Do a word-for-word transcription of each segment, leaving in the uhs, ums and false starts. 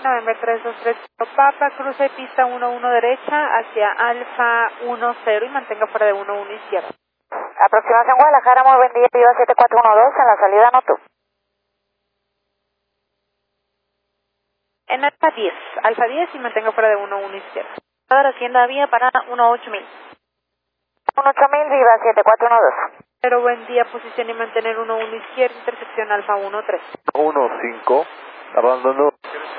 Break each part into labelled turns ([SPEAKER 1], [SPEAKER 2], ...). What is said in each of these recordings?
[SPEAKER 1] November tres dos tres Papa, cruce pista uno uno derecha hacia Alfa uno cero y mantenga fuera de uno uno izquierda.
[SPEAKER 2] Aproximación Guadalajara, muy buen día, Viva siete cuatro uno dos en la salida Notu.
[SPEAKER 1] En Alfa diez, Alfa diez y mantenga fuera de uno uno izquierda.
[SPEAKER 2] Ahora Hacienda Vía para uno ocho mil. uno ocho mil, Viva siete cuatro uno dos.
[SPEAKER 1] Pero buen día, posición y mantener uno uno izquierda, intersección Alfa uno tres.
[SPEAKER 3] uno cinco, abandono.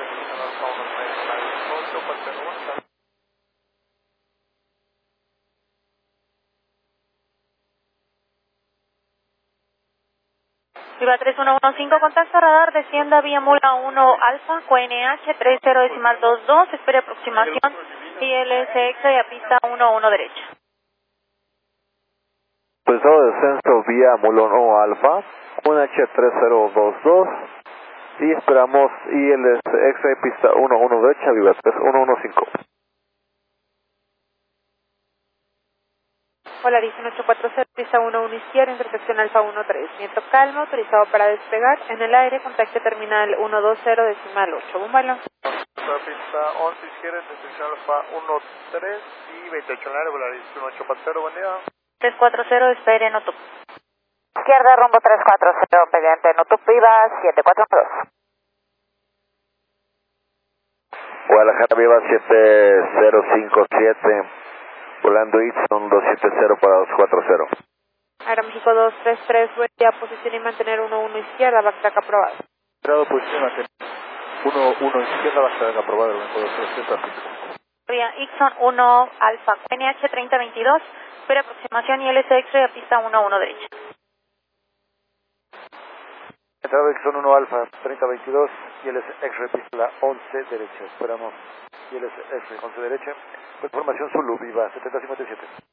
[SPEAKER 2] Viva tres uno uno cinco, contacto radar, descienda vía Mula uno Alfa, Q N H tres cero decimal dos dos, espere aproximación, I L S X y a pista uno uno derecha.
[SPEAKER 3] Pesado de descenso vía Mulón O Alfa, Q N H tres cero dos dos y esperamos I L S X y pista uno uno derecha, Viva tres uno uno cinco.
[SPEAKER 1] Polarizen ocho cuatro cero, pista uno uno izquierda, intersección Alfa uno tres. Viento calmo, autorizado para despegar. En el aire, contacte terminal uno dos cero decimal ocho. Un balón.
[SPEAKER 3] Pista once izquierda, intersección Alfa uno tres y veintiocho en el aire, Polarizen ocho cuatro cero, buen día.
[SPEAKER 2] tres cuatro cero, espere Notup. Izquierda, rumbo tres cuatro cero, pendiente Notup, Viva siete cuatro uno dos.
[SPEAKER 3] Guadalajara Viva siete cero cinco siete, volando Itson dos siete cero para dos cuatro cero.
[SPEAKER 1] Aeroméxico dos tres tres, buen día, posición y mantener uno uno izquierda, backtrack aprobado.
[SPEAKER 3] Grado posición y mantener uno uno izquierda, backtrack aprobado, Aeroméxico dos tres tres, tráfico.
[SPEAKER 2] Vía Ixon uno Alfa, Q N H treinta veintidós, espere aproximación I L S X a pista uno uno derecha.
[SPEAKER 3] Entrada Ixon uno Alfa, treinta veintidós, I L S X pista once derecha, esperamos I L S X once derecha, información Zulu, Viva setenta cincuenta y siete.